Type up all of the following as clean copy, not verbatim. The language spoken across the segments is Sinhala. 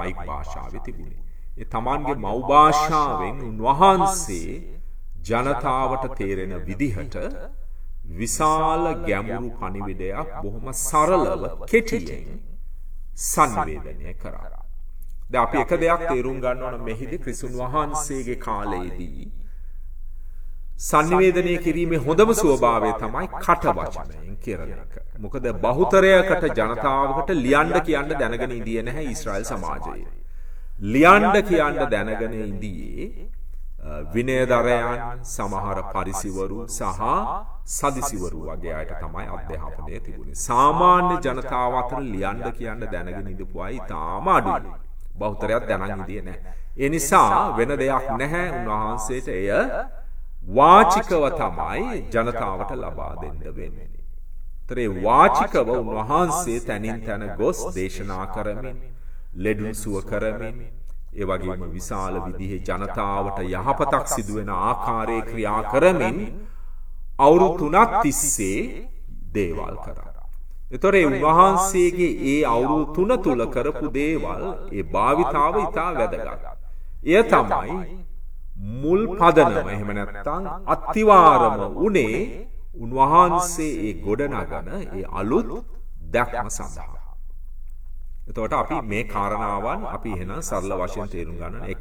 අරමයික් භාෂාවේ තිබුණේ. ඒ තමන්ගේ මව් භාෂාවෙන් උන්වහන්සේ ජනතාවට තේරෙන විදිහට විශාල ගැඹුරු පණිවිඩයක් බොහොම සරලව කෙටියෙන් සංවේදනය කරා. දැන් අපි එක දෙයක් තේරුම් ගන්න ඕන මෙහිදී ක්‍රිස්තුන් වහන්සේගේ කාලයේදී සංවේදනය කිරීමේ හොඳම ස්වභාවය තමයි කට වචනයෙන් කරන එක. මොකද බහුතරයකට ජනතාවකට ලියන්න කියන්න දැනගෙන ඉඳියේ නැහැ ඊශ්‍රායල් සමාජයේ. ලියන්න කියන්න දැනගෙන ඉඳියේ විනයදරයන්, සමහර පරිසිවරු සහ සදිසිවරු වගේ අයට තමයි අධ්‍යාපනය තිබුණේ. සාමාන්‍ය ජනතාව අතර ලියන්න කියන්න දැනගෙන ඉඳපු අය ඉතාම අඩුයි. බහුතරයක් දැනන් ඉඳියේ නැහැ. ඒ නිසා වෙන දෙයක් නැහැ උන්වහන්සේට එය වාචිකව තමයි ජනතාවට ලබා දෙන්න වෙන්නේ. තරේ වාචිකව උන්වහන්සේ තනින් තන ගොස් දේශනා කරමින්, ලෙඩුන් සුව කරමින්, ඒ වගේම විශාල විදිහේ ජනතාවට යහපතක් සිදුවෙන ආකාරයේ ක්‍රියා කරමින් අවුරුදු 3ක් තිස්සේ දේවල් කරා. ඒතොර උන්වහන්සේගේ ඒ අවුරුදු 3 තුල කරපු දේවල් ඒ භාවිතාව ඉතා වැදගත්. එය තමයි මුල් පදනම. එහෙම නැත්නම් අත්තිවාරම උනේ උන්වහන්සේ ඒ ගොඩනගන ඒ අලුත් දැක්ම සඳහා. එතකොට අපි මේ කාරණාවන් අපි එහෙනම් සරල වශයෙන් තේරුම් ගන්න. එකක්,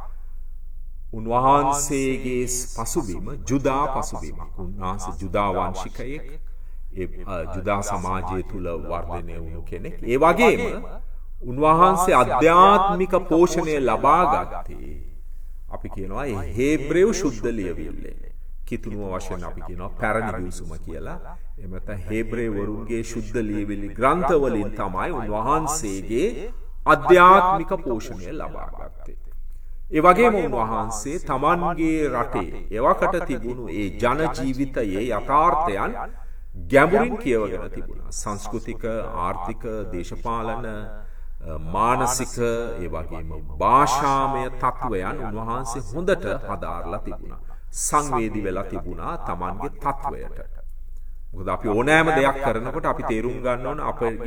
උන්වහන්සේගේ පසුබිම ජුදා පසුබිමක්. උන්වහන්සේ ජුදා වංශිකයෙක්, ඒ ජුදා සමාජය තුල වර්ධනය වුණු කෙනෙක්. ඒ වගේම උන්වහන්සේ අධ්‍යාත්මික පෝෂණය ලබා ගත්තේ අපි කියනවා ඒ හේබ්‍රේව ශුද්ධ ලියවිල්ලේ. කිතුණුව වශයෙන් අපි කියනවා පැරණි ගිවිසුම කියලා. එහෙම නැත්නම් හේබ්‍රේවරුන්ගේ ශුද්ධ ලියවිලි ග්‍රන්ථ වලින් තමයි උන්වහන්සේගේ අධ්‍යාත්මික පෝෂණය ලබා ගත්තේ. ඒ වගේම උන්වහන්සේ තමන්ගේ රටේ එවකට තිබුණු ඒ ජන ජීවිතයේ යථාර්ථයන් ගැඹුරින් කියවගෙන තිබුණා. සංස්කෘතික, ආර්ථික, දේශපාලන, මානසික, ඒ වගේම භාෂාමය තත්වයන් උන්වහන්සේ හොඳට හදාarලා තිබුණා. සංවේදී වෙලා තිබුණා තමන්ගේ තත්වයට. මොකද අපි ඕනෑම දෙයක් කරනකොට අපි තේරුම් ගන්න ඕන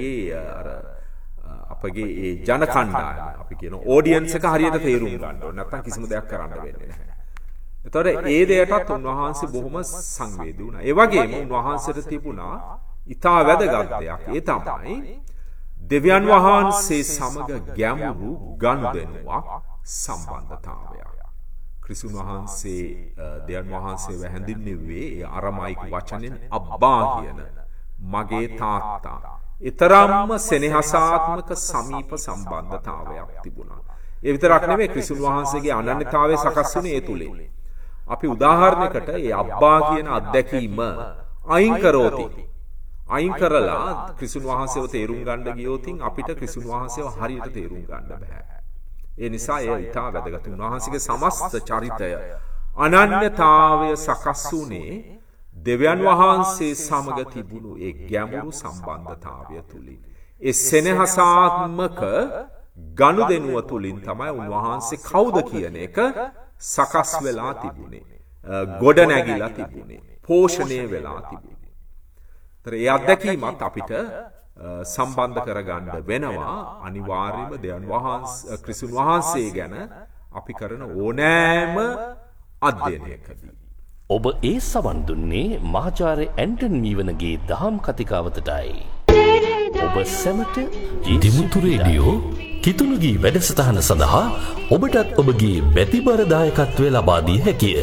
අපගේ ඒ ජන කණ්ඩායම, අපි කියන ඔඩියන්ස් එක හරියට තේරුම් ගන්න ඕන. නැත්නම් කිසිම දෙයක් කරන්න වෙන්නේ නැහැ. ඒතකොට ඒ දෙයටත් උන්වහන්සේ බොහොම සංවේදී වුණා. ඒ වගේම උන්වහන්සේට තිබුණා ඊටා වැදගත් දෙයක්. ඒ තමයි දෙවියන් වහන්සේ සමග ගැඹුරු ගනුදෙනුවක්, සම්බන්ධතාවයක්. ක්‍රිස්තුන් වහන්සේ දෙවියන් වහන්සේව හැඳින්වුවේ ඒ අරමයික් වචනෙන් අබ්බා කියන මගේ තාත්තා. ඊතරම්ම සෙනෙහසාත්මක සමීප සම්බන්ධතාවයක් තිබුණා. ඒ විතරක් නෙමෙයි ක්‍රිස්තුන් වහන්සේගේ අනන්‍යතාවය සකස් වුණේ ඒ තුලින්. අපි උදාහරණයකට ඒ අබ්බා කියන අත්දැකීම අයින් කරෝති. අයින් කරලා ක්‍රිස්තුන් වහන්සේව තේරුම් ගන්න ගියොත් අපිට ක්‍රිස්තුන් වහන්සේව හරියට තේරුම් ගන්න බෑ. ඒ නිසා ඒ ඊටා වැදගත්. උන්වහන්සේගේ සමස්ත චරිතය අනන්‍යතාවය සකස් වුණේ දෙවියන් වහන්සේ සමග තිබුණු ඒ ගැඹුරු සම්බන්ධතාවය තුලින්. ඒ සෙනෙහසාත්මක ගනුදෙනුව තුලින් තමයි උන්වහන්සේ කවුද කියන එක සකස් වෙලා තිබුණේ. ගොඩ නැගිලා තිබුණේ. පෝෂණය වෙලා තිබුණේ. ඒතර ඒ අත්දැකීමත් අපිට සම්බන්ධ කරගන්න වෙනවා අනිවාර්යයෙන්ම දෙවියන් වහන්සේ ක්‍රිස්තුන් වහන්සේ ගැන අපි කරන ඕනෑම අධ්‍යයනයකදී. ඔබ ඒ සවන් දුන්නේ මහාචාර්ය ඇන්ටන් මීවනගේ දහම් කතිකාවතටයි. ඔබ සැමට දිමුතු රේඩියෝ කිතුණුගී වැඩසටහන සඳහා ඔබටත් ඔබගේ බැතිබර දායකත්වය ලබා දිය හැකිය.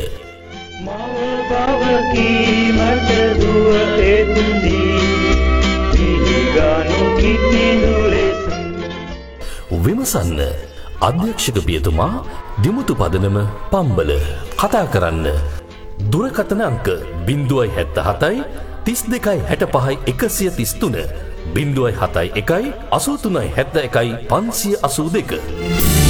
විමසන්න අධ්‍යක්ෂක පියතුමා දිමුතු පදනම පම්බල. කතා කරන්න දුරකථන අංක 077 32 65 133 071 83 71 582.